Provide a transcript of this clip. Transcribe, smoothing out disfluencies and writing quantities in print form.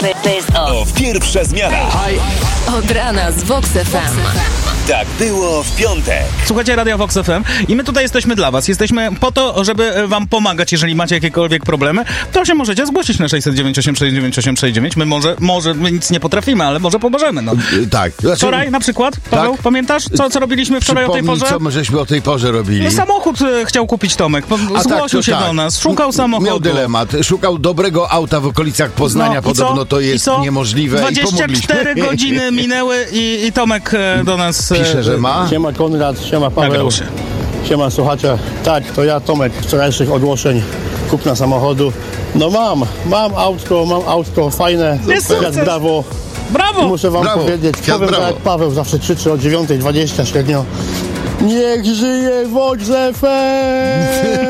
Pierwsza zmiana. Od rana z Vox FM. Tak było w piątek. Słuchajcie Radia Vox FM i my tutaj jesteśmy dla was. Jesteśmy po to, żeby wam pomagać, jeżeli macie jakiekolwiek problemy, to się możecie zgłosić na 609 869 869. My może my nic nie potrafimy, ale może pomożemy. No. Tak. Wczoraj na przykład, Paweł, Tak. pamiętasz, co robiliśmy wczoraj o tej porze? Co my żeśmy o tej porze robili? Samochód chciał kupić Tomek, zgłosił się do nas, szukał samochodu. Miał dylemat, szukał dobrego auta w okolicach Poznania, podobno to jest niemożliwe. 24 godziny minęły i Tomek do nas pisze, że ma. Siema Konrad, siema Paweł, Nagrał się. siema słuchacze. Tak, to ja Tomek, wczorajszych ogłoszeń kupna samochodu. No mam autko fajne, Jest jak sukces. brawo. Brawo! Muszę wam Brawo. powiedzieć, Fiat powiem brawo. tak jak Paweł zawsze krzyczy o 9:20 średnio. Niech żyje Vox FM!